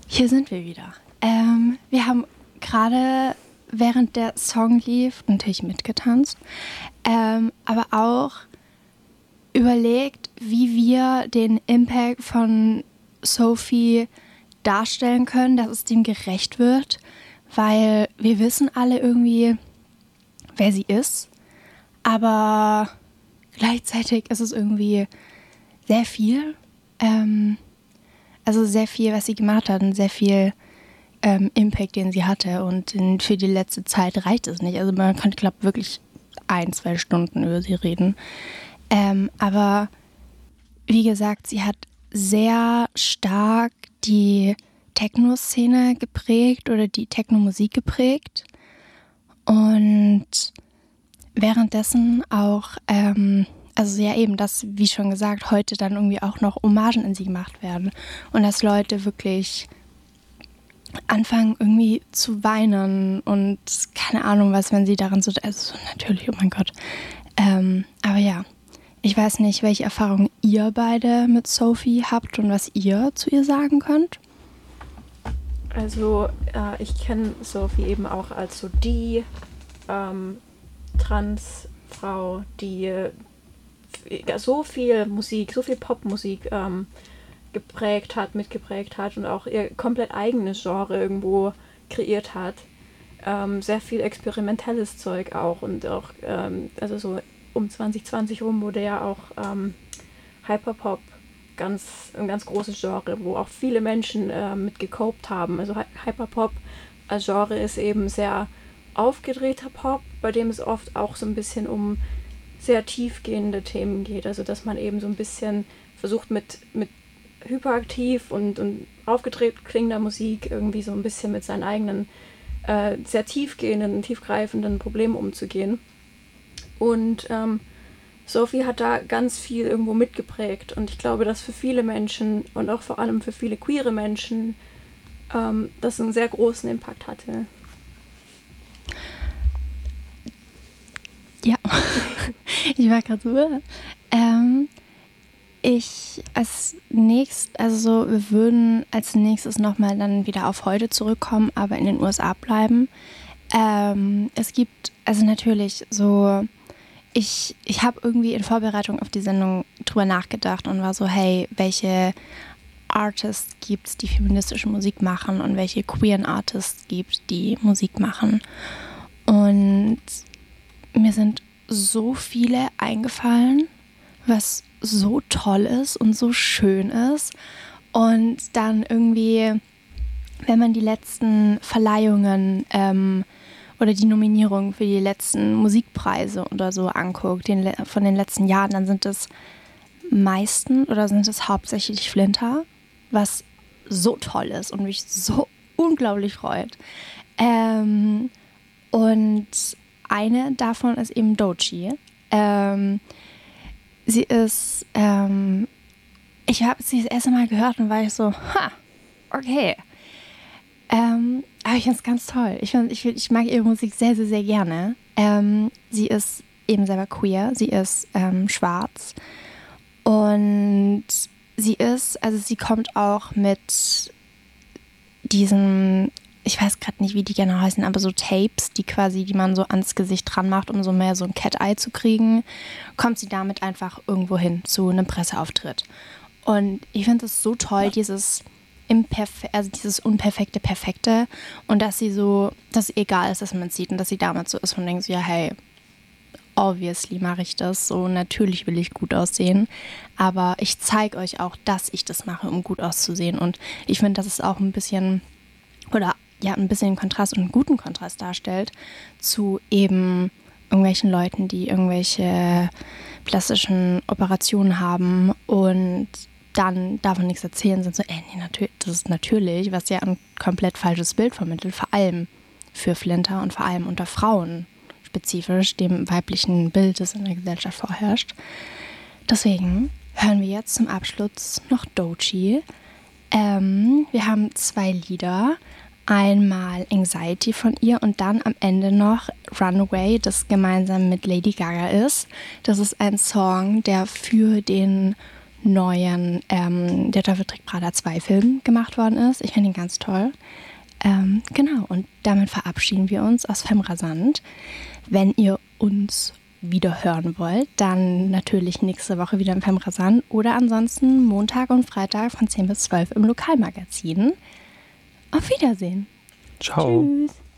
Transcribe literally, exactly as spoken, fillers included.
Hier sind wir wieder. Ähm, wir haben gerade, während der Song lief, natürlich mitgetanzt, ähm, aber auch überlegt, wie wir den Impact von Sophie darstellen können, dass es dem gerecht wird, weil wir wissen alle irgendwie, wer sie ist, aber gleichzeitig ist es irgendwie sehr viel, ähm, also sehr viel, was sie gemacht hat und sehr viel ähm, Impact, den sie hatte, und in, für die letzte Zeit reicht es nicht. Also man kann, glaube ich, wirklich ein, zwei Stunden über sie reden. Ähm, aber wie gesagt, sie hat sehr stark die Techno-Szene geprägt oder die Techno-Musik geprägt und währenddessen auch, ähm, also ja eben, dass, wie schon gesagt, heute dann irgendwie auch noch Hommagen in sie gemacht werden und dass Leute wirklich anfangen irgendwie zu weinen und keine Ahnung was, wenn sie daran so, also natürlich, oh mein Gott. Ähm, aber ja, ich weiß nicht, welche Erfahrungen ihr beide mit Sophie habt und was ihr zu ihr sagen könnt. Also äh, ich kenne Sophie eben auch als so die ähm, Transfrau, die äh, so viel Musik, so viel Popmusik ähm, geprägt hat, mitgeprägt hat und auch ihr komplett eigenes Genre irgendwo kreiert hat. Ähm, sehr viel experimentelles Zeug auch und auch, ähm, also so um zwanzig zwanzig rum wurde ja auch ähm, Hyperpop ganz, ein ganz großes Genre, wo auch viele Menschen äh, mit gecopt haben. Also Hy- Hyperpop als Genre ist eben sehr aufgedrehter Pop, bei dem es oft auch so ein bisschen um sehr tiefgehende Themen geht. Also dass man eben so ein bisschen versucht mit, mit hyperaktiv und, und aufgedreht klingender Musik irgendwie so ein bisschen mit seinen eigenen äh, sehr tiefgehenden, tiefgreifenden Problemen umzugehen. Und ähm, Sophie hat da ganz viel irgendwo mitgeprägt und ich glaube, dass für viele Menschen und auch vor allem für viele queere Menschen ähm, das einen sehr großen Impact hatte. Ja, ich war gerade so. Ähm, ich als nächstes, also so, wir würden als nächstes nochmal dann wieder auf heute zurückkommen, aber in den U S A bleiben. Ähm, es gibt, also natürlich so, ich, ich habe irgendwie in Vorbereitung auf die Sendung drüber nachgedacht und war so, hey, welche Artists gibt es, die feministische Musik machen und welche queeren Artists gibt, die Musik machen. Und mir sind so viele eingefallen, was so toll ist und so schön ist. Und dann irgendwie, wenn man die letzten Verleihungen ähm, oder die Nominierungen für die letzten Musikpreise oder so anguckt, den, von den letzten Jahren, dann sind es meisten oder sind es hauptsächlich Flinter, was so toll ist und mich so unglaublich freut. Ähm, und eine davon ist eben Doechii. Ähm, sie ist, ähm, ich habe sie das erste Mal gehört und war ich so, ha, okay. Ähm, aber ich finde es ganz toll. Ich, find, ich, ich mag ihre Musik sehr, sehr, sehr gerne. Ähm, sie ist eben selber queer, sie ist ähm, schwarz und sie ist, also sie kommt auch mit diesen, ich weiß gerade nicht, wie die genau heißen, aber so Tapes, die quasi, die man so ans Gesicht dran macht, um so mehr so ein Cat-Eye zu kriegen, kommt sie damit einfach irgendwo hin zu einem Presseauftritt. Und ich finde es so toll, dieses Imperfe- also dieses unperfekte Perfekte und dass sie so, dass es egal ist, dass man es sieht und dass sie damit so ist und denkt so, ja, hey, obviously mache ich das, so natürlich will ich gut aussehen, aber ich zeige euch auch, dass ich das mache, um gut auszusehen. Und ich finde, dass es auch ein bisschen, oder ja, ein bisschen Kontrast und einen guten Kontrast darstellt zu eben irgendwelchen Leuten, die irgendwelche plastischen Operationen haben und dann davon nichts erzählen, sind so, ey, nee, natürlich, das ist natürlich, was ja ein komplett falsches Bild vermittelt, vor allem für Flinter und vor allem unter Frauen spezifisch, dem weiblichen Bild, das in der Gesellschaft vorherrscht. Deswegen hören wir jetzt zum Abschluss noch Doechii. Ähm, wir haben zwei Lieder. Einmal Anxiety von ihr und dann am Ende noch Runaway, das gemeinsam mit Lady Gaga ist. Das ist ein Song, der für den neuen ähm, Der Teufel trägt Prada zwei Film gemacht worden ist. Ich finde ihn ganz toll. Ähm, genau, und damit verabschieden wir uns aus Femme Rasant. Wenn ihr uns wieder hören wollt, dann natürlich nächste Woche wieder im Femme Rasant oder ansonsten Montag und Freitag von zehn bis zwölf im Lokalmagazin. Auf Wiedersehen. Ciao. Tschüss.